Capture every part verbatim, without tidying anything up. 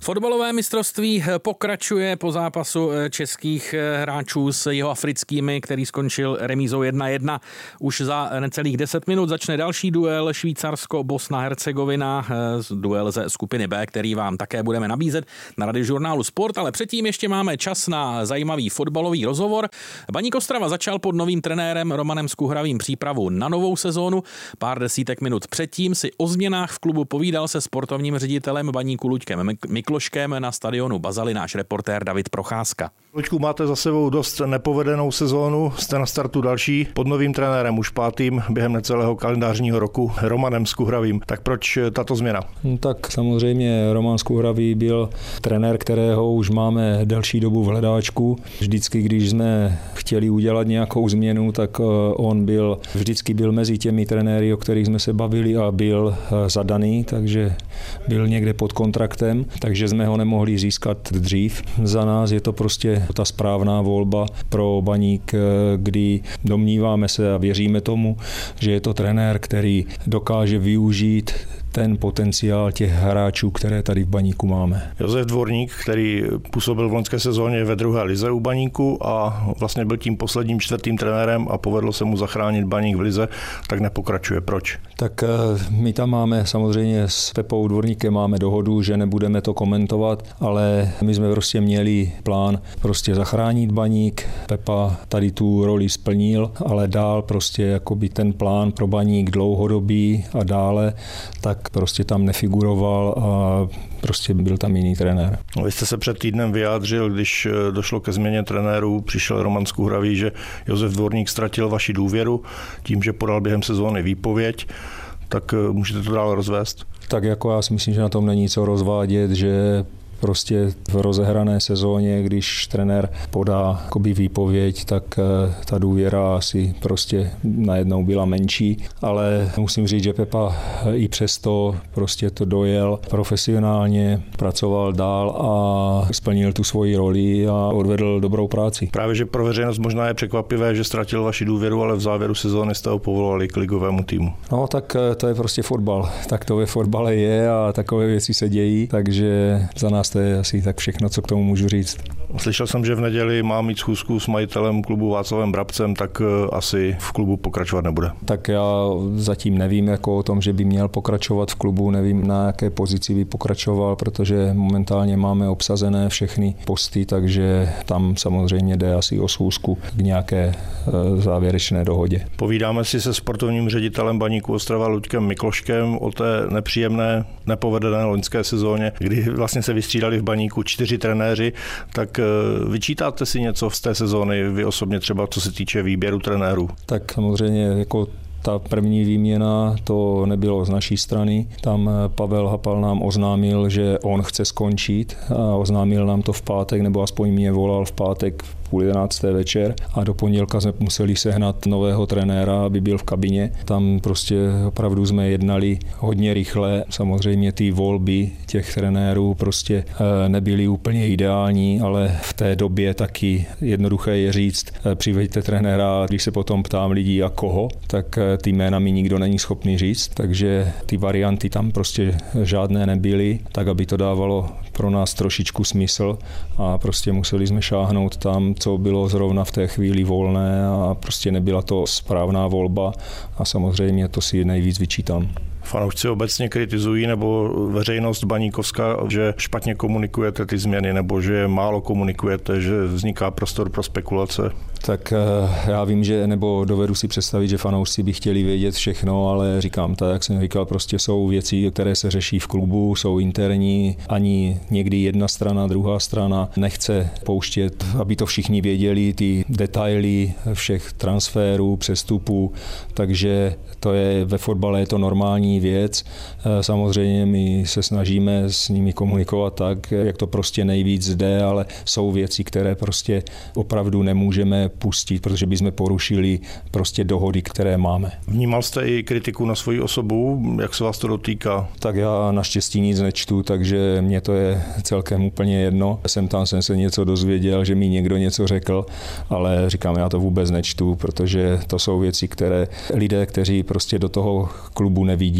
Fotbalové mistrovství pokračuje po zápasu českých hráčů s jihoafrickými, který skončil remízou jedna jedna. Už za necelých deset minut začne další duel Švýcarsko-Bosna-Hercegovina, duel ze skupiny B, který vám také budeme nabízet na Radiožurnálu Sport, ale předtím ještě máme čas na zajímavý fotbalový rozhovor. Baník Ostrava začal pod novým trenérem Romanem Skuhravým přípravu na novou sezónu. Pár desítek minut předtím si o změnách v klubu povídal se sportovním ředitelem Baníku Luďkem Mikloškem na stadionu Bazali náš reportér David Procházka. Luďku, máte za sebou dost nepovedenou sezónu, jste na startu další pod novým trenérem, už pátým během necelého kalendářního roku, Romanem Skuhravým. Tak proč tato změna? No, tak samozřejmě Roman Skuhravý byl trenér, kterého už máme delší dobu v hledáčku. Vždycky, když jsme chtěli udělat nějakou změnu, tak on byl vždycky byl mezi těmi trenéry, o kterých jsme se bavili, a byl zadaný, takže byl někde pod kontraktem, takže jsme ho nemohli získat dřív. Za nás je to prostě ta správná volba pro Baník, kdy domníváme se a věříme tomu, že je to trenér, který dokáže využít ten potenciál těch hráčů, které tady v Baníku máme. Josef Dvorník, který působil v loňské sezóně ve druhé lize u Baníku a vlastně byl tím posledním čtvrtým trenérem a povedlo se mu zachránit Baník v lize, tak nepokračuje. Proč? Tak my tam máme samozřejmě s Pepou Dvorníkem máme dohodu, že nebudeme to komentovat, ale my jsme prostě měli plán prostě zachránit Baník. Pepa tady tu roli splnil, ale dál prostě jakoby ten plán pro Baník dlouhodobý a dále, tak prostě tam nefiguroval a prostě byl tam jiný trenér. Vy jste se před týdnem vyjádřil, když došlo ke změně trenérů, přišel Roman Skuhravý, že Josef Dvorník ztratil vaši důvěru tím, že podal během sezóny výpověď, tak můžete to dál rozvést? Tak jako já si myslím, že na tom není co rozvádět, že prostě v rozehrané sezóně, když trenér podá jakoby výpověď, tak ta důvěra asi prostě najednou byla menší, ale musím říct, že Pepa i přesto prostě to dojel profesionálně, pracoval dál a splnil tu svoji roli a odvedl dobrou práci. Právě, že pro veřejnost možná je překvapivé, že ztratil vaši důvěru, ale v závěru sezóny jste ho povolali k ligovému týmu. No tak to je prostě fotbal. Tak to ve fotbale je a takové věci se dějí, takže za nás to je asi tak všechno, co k tomu můžu říct. Slyšel jsem, že v neděli má mít schůzku s majitelem klubu Václavem Brabcem, tak asi v klubu pokračovat nebude. Tak já zatím nevím jako o tom, že by měl pokračovat v klubu, nevím, na jaké pozici by pokračoval, protože momentálně máme obsazené všechny posty, takže tam samozřejmě jde asi o schůzku k nějaké závěrečné dohodě. Povídáme si se sportovním ředitelem Baníku Ostrava Luďkem Mikloškem o té nepříjemné, nepovedené loňské sezóně, kdy vlastně se vystřídali v Baníku čtyři trenéři, tak vyčítáte si něco z té sezóny, vy osobně třeba, co se týče výběru trenérů? Tak samozřejmě jako ta první výměna, to nebylo z naší strany. Tam Pavel Hapal nám oznámil, že on chce skončit a oznámil nám to v pátek, nebo aspoň mě volal v pátek půl jedenácté večer a do pondělka jsme museli sehnat nového trenéra, aby byl v kabině. Tam prostě opravdu jsme jednali hodně rychle. Samozřejmě ty volby těch trenérů prostě nebyly úplně ideální, ale v té době taky jednoduché je říct, přiveďte trenéra, když se potom ptám lidí a koho, tak ty jména mi nikdo není schopný říct, takže ty varianty tam prostě žádné nebyly, tak aby to dávalo pro nás trošičku smysl a prostě museli jsme šáhnout tam, co bylo zrovna v té chvíli volné a prostě nebyla to správná volba a samozřejmě to si nejvíc vyčítám. Fanoušci obecně kritizují, nebo veřejnost baníkovská, že špatně komunikujete ty změny, nebo že málo komunikujete, že vzniká prostor pro spekulace? Tak já vím, že, nebo dovedu si představit, že fanoušci by chtěli vědět všechno, ale říkám, tak jak jsem říkal, prostě jsou věci, které se řeší v klubu, jsou interní, ani někdy jedna strana, druhá strana nechce pouštět, aby to všichni věděli, ty detaily všech transferů, přestupů, takže to je ve fotbale je to normální věc. Samozřejmě my se snažíme s nimi komunikovat tak, jak to prostě nejvíc jde, ale jsou věci, které prostě opravdu nemůžeme pustit, protože bychom porušili prostě dohody, které máme. Vnímal jste i kritiku na svoji osobu, jak se vás to dotýká? Tak já naštěstí nic nečtu, takže mě to je celkem úplně jedno. Jsem tam jsem se něco dozvěděl, že mi někdo něco řekl, ale říkám, já to vůbec nečtu, protože to jsou věci, které lidé, kteří prostě do toho klubu nevidí,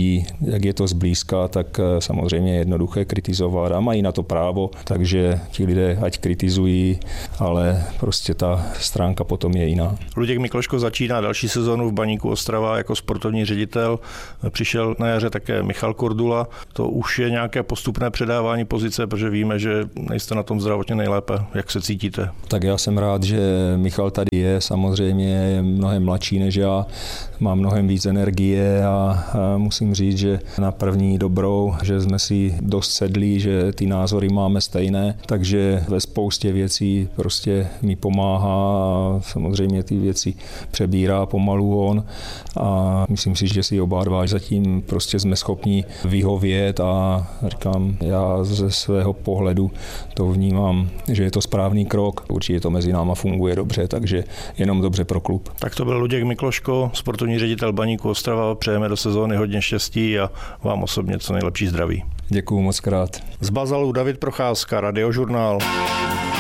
vidí, jak je to zblízka, tak samozřejmě je jednoduché kritizovat a mají na to právo, takže ti lidé ať kritizují, ale prostě ta stránka potom je jiná. Luděk Mikloško začíná další sezonu v Baníku Ostrava jako sportovní ředitel. Přišel na jaře také Michal Kordula. To už je nějaké postupné předávání pozice, protože víme, že nejste na tom zdravotně nejlépe. Jak se cítíte? Tak já jsem rád, že Michal tady je, samozřejmě je mnohem mladší než já, má mnohem víc energie a, a musím říct, že na první dobrou, že jsme si dost sedli, že ty názory máme stejné, takže ve spoustě věcí prostě mi pomáhá a samozřejmě ty věci přebírá pomalu on a myslím si, že si oba dva zatím prostě jsme schopni vyhovět a říkám, já ze svého pohledu to vnímám, že je to správný krok. Určitě to mezi náma funguje dobře, takže jenom dobře pro klub. Tak to byl Luděk Mikloško, sportovní ředitel Baníku Ostrava. Přejeme do sezóny hodně štěstí a vám osobně co nejlepší zdraví. Děkuju moc krát. Z Bazalu David Procházka, Radiožurnál.